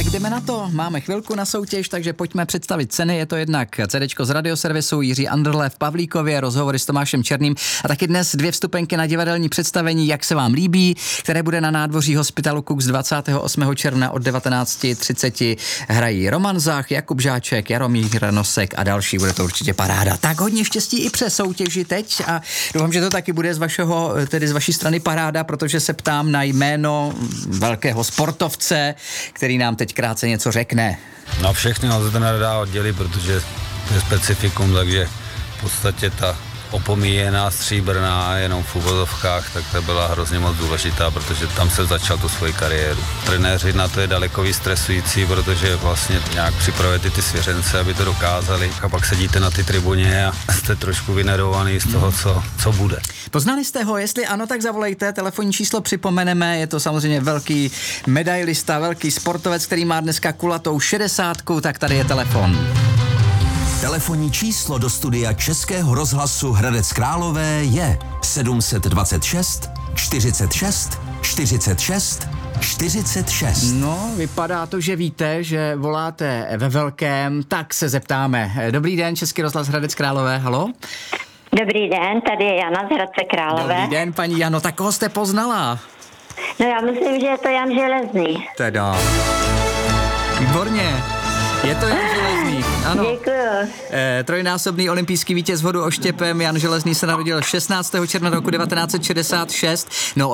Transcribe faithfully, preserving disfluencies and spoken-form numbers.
jdeme na to. Máme chvilku na soutěž, takže pojďme představit ceny. Je to jednak CDčko z radioservisu Jiří Anderle v Pavlíkově, rozhovory s Tomášem Černým a taky dnes dvě vstupenky na divadelní představení Jak se vám líbí, které bude na nádvoří Hospitalu Kux dvacátého osmého června od devatenáct třicet. Hrají Roman Zach, Jakub Žáček, Jaromír Nosek a další. Bude to určitě paráda. Tak hodně štěstí i přes soutěži teď a doufám, že to taky bude z vašeho, tedy z vaší strany paráda, protože se ptám na jméno velkého sportovce, který nám teď krátce něco řekne. No všechny ho zde nedá oddělit, protože je specifikum, takže v podstatě ta opomíjená stříbrná jenom v uvozovkách, tak to byla hrozně moc důležitá, protože tam se začal tu svoji kariéru. Trenéři na to je daleko víc stresující, protože vlastně nějak připravujete ty svěřence, aby to dokázali a pak sedíte na ty tribuně a jste trošku vynervovaný z toho, co, co bude. Poznali jste ho? Jestli ano, tak zavolejte, telefonní číslo připomeneme, je to samozřejmě velký medailista, velký sportovec, který má dneska kulatou šedesátku, tak tady je telefon. Telefonní číslo do studia Českého rozhlasu Hradec Králové je sedm dvacet šest čtyřicet šest čtyřicet šest čtyřicet šest. No, vypadá to, že víte, že voláte ve velkém, tak se zeptáme. Dobrý den, Český rozhlas Hradec Králové, halo? Dobrý den, tady je Jana z Hradce Králové. Dobrý den, paní Jano, tak koho jste poznala? No já myslím, že je to Jan Železný. Teda. Výborně. Je to Jan Železný, ano. Děkuju. E, trojnásobný olympijský vítěz hodu oštěpem Jan Železný se narodil šestnáctého června roku devatenáct set šedesát šest. No,